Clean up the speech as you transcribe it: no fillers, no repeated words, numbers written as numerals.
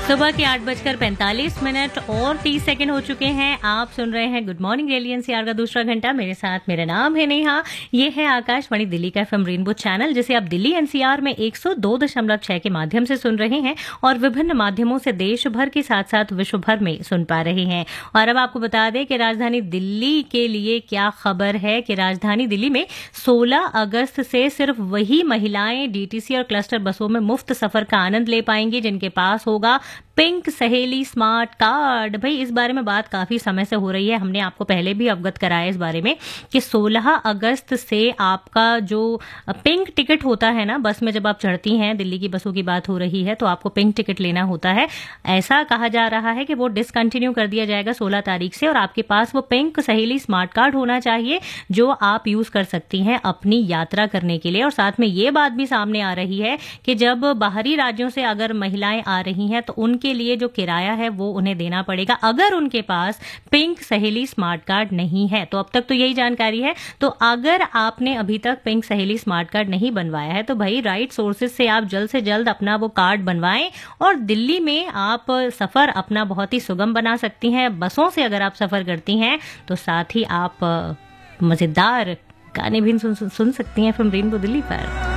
सुबह के 8:45 और 30 सेकंड हो चुके हैं। आप सुन रहे हैं गुड मॉर्निंग दिल्ली एनसीआर का दूसरा घंटा। मेरे साथ मेरा नाम है नेहा। ये है आकाशवाणी दिल्ली का एफएम रेनबो चैनल, जिसे आप दिल्ली एनसीआर में 102.6 के माध्यम से सुन रहे हैं और विभिन्न माध्यमों से देश भर के साथ साथ विश्व भर में सुन पा रहे हैं। और अब आपको बता दें कि राजधानी दिल्ली के लिए क्या खबर है कि राजधानी दिल्ली में 16 अगस्त से सिर्फ वही महिलाएं डीटीसी और क्लस्टर बसों में मुफ्त सफर का आनंद ले पाएंगी जिनके पास होगा पिंक सहेली स्मार्ट कार्ड। भाई, इस बारे में बात काफी समय से हो रही है। हमने आपको पहले भी अवगत कराया इस बारे में कि 16 अगस्त से आपका जो पिंक टिकट होता है ना, बस में जब आप चढ़ती हैं, दिल्ली की बसों की बात हो रही है, तो आपको पिंक टिकट लेना होता है। ऐसा कहा जा रहा है कि वो डिसकंटिन्यू कर दिया जाएगा 16 तारीख से, और आपके पास वो पिंक सहेली स्मार्ट कार्ड होना चाहिए जो आप यूज कर सकती हैं अपनी यात्रा करने के लिए। और साथ में ये बात भी सामने आ रही है कि जब बाहरी राज्यों से अगर महिलाएं आ रही हैं तो उनके लिए जो किराया है वो उन्हें देना पड़ेगा अगर उनके पास पिंक सहेली स्मार्ट कार्ड नहीं है। तो अब तक तो यही जानकारी है। तो अगर आपने अभी तक पिंक सहेली स्मार्ट कार्ड नहीं बनवाया है तो भाई राइट सोर्सेज से आप जल्द से जल्द अपना वो कार्ड बनवाएं और दिल्ली में आप सफर अपना बहुत ही सुगम बना सकती हैं। बसों से अगर आप सफर करती हैं तो साथ ही आप मजेदार गाने भी सुन सकती हैं एफएम रेनबो दिल्ली पर।